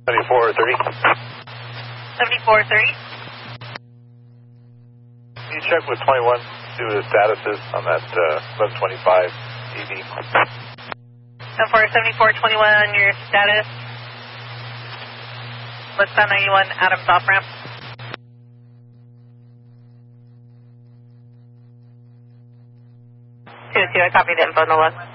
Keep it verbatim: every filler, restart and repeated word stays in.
seventy-four thirty. seventy-four thirty. Can you check with twenty-one, see what the status is on that uh, eleven twenty-five E V? And for seventy-four twenty-one, your status, westbound ninety-one, Adams off ramp. two two, I copied the info, Nola.